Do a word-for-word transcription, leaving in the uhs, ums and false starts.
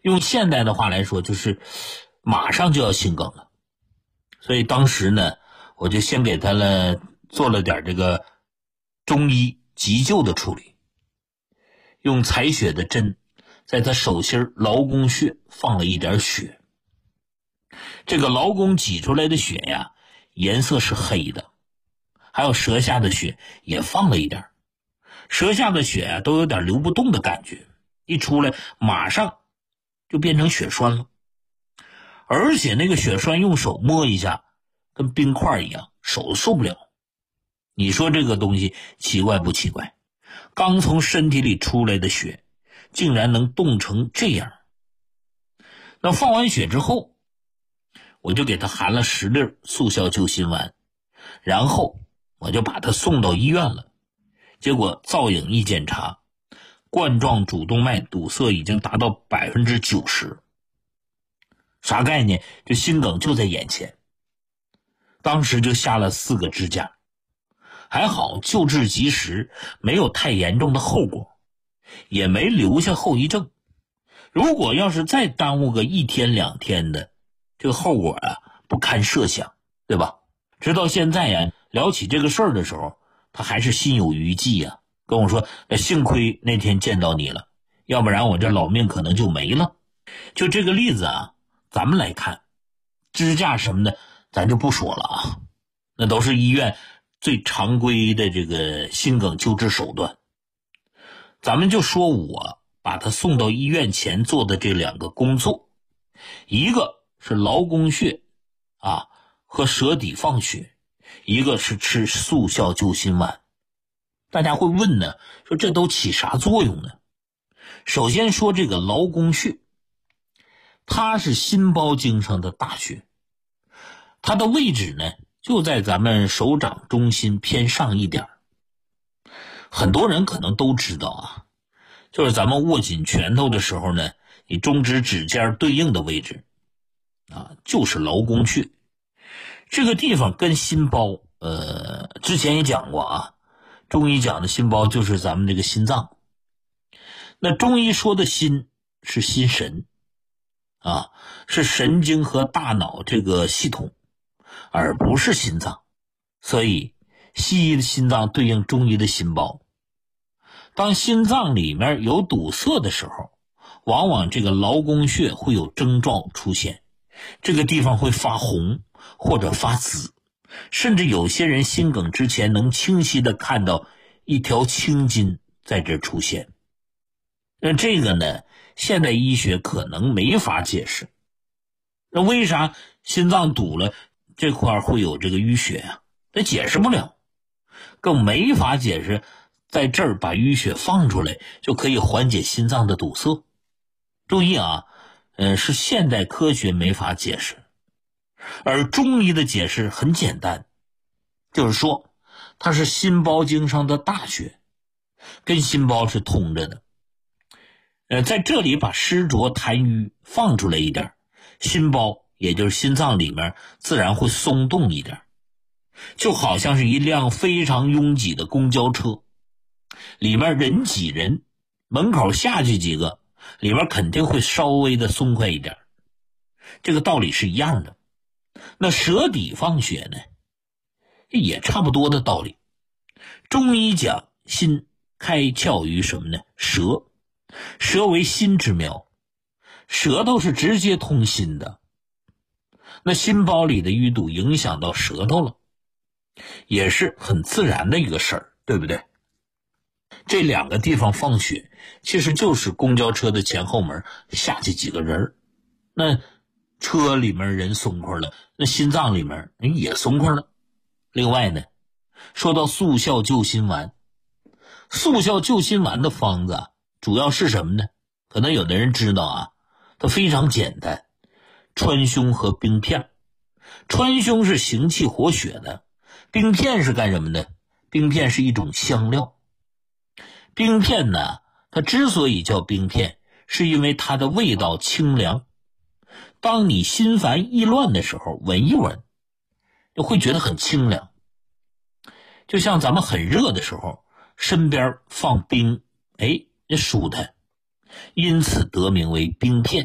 用现代的话来说，就是马上就要心梗了。所以当时呢，我就先给他了做了点这个中医急救的处理，用采血的针在他手心劳宫穴放了一点血。这个劳宫挤出来的血呀，颜色是黑的，还有舌下的血也放了一点，舌下的血啊都有点流不动的感觉，一出来马上就变成血栓了。而且那个血栓用手摸一下跟冰块一样，手都受不了。你说这个东西奇怪不奇怪？刚从身体里出来的血竟然能冻成这样。那放完血之后，我就给他含了十粒速效救心丸，然后我就把他送到医院了。结果造影一检查，冠状主动脉堵塞已经达到百分之九十。啥概念？这心梗就在眼前。当时就下了四个支架，还好救治及时，没有太严重的后果，也没留下后遗症。如果要是再耽误个一天两天的，这个后果啊不堪设想，对吧？直到现在呀，聊起这个事儿的时候，他还是心有余悸呀，跟我说幸亏那天见到你了，要不然我这老命可能就没了。就这个例子啊，咱们来看支架什么的咱就不说了啊，那都是医院最常规的这个心梗救治手段。咱们就说我把他送到医院前做的这两个工作，一个是劳宫穴啊和舌底放血，一个是吃速效救心丸。大家会问呢，说这都起啥作用呢？首先说这个劳宫穴，它是心包经上的大穴，它的位置呢就在咱们手掌中心偏上一点。很多人可能都知道啊，就是咱们握紧拳头的时候呢，你中指指尖对应的位置啊，就是劳宫穴。这个地方跟心包呃，之前也讲过啊，中医讲的心包就是咱们这个心脏。那中医说的心是心神啊，是神经和大脑这个系统，而不是心脏。所以西医的心脏对应中医的心包。当心脏里面有堵塞的时候，往往这个劳宫穴会有征兆出现，这个地方会发红或者发紫，甚至有些人心梗之前能清晰地看到一条青筋在这出现。那这个呢，现代医学可能没法解释。那为啥心脏堵了这块会有这个淤血啊？那解释不了，更没法解释在这儿把淤血放出来就可以缓解心脏的堵塞。注意啊，呃，是现代科学没法解释，而中医的解释很简单，就是说它是心包经上的大穴，跟心包是通着的。呃，在这里把湿浊痰瘀放出来一点，心包也就是心脏里面自然会松动一点，就好像是一辆非常拥挤的公交车，里面人挤人，门口下去几个，里面肯定会稍微的松快一点，这个道理是一样的。那舌底放血呢，也差不多的道理。中医讲心开窍于什么呢？舌，舌为心之苗，舌头是直接通心的。那心包里的淤堵影响到舌头了，也是很自然的一个事儿，对不对？这两个地方放血其实就是公交车的前后门下去几个人，那车里面人松快了，那心脏里面人也松快了。另外呢，说到速效救心丸，速效救心丸的方子主要是什么呢？可能有的人知道啊，它非常简单，川芎和冰片。川芎是行气活血的，冰片是干什么的？冰片是一种香料。冰片呢，它之所以叫冰片，是因为它的味道清凉。当你心烦意乱的时候，闻一闻就会觉得很清凉，就像咱们很热的时候身边放冰，哎，也舒坦，因此得名为冰片。